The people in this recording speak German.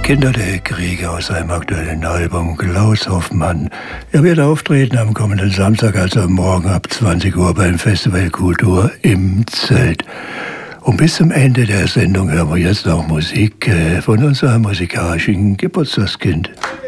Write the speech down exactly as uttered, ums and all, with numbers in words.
Kinder der Kriege aus seinem aktuellen Album Klaus Hoffmann. Er wird auftreten am kommenden Samstag, also morgen ab zwanzig Uhr beim Festival Kultur im Zelt. Und bis zum Ende der Sendung hören wir jetzt noch Musik von unserem musikalischen Geburtstagskind.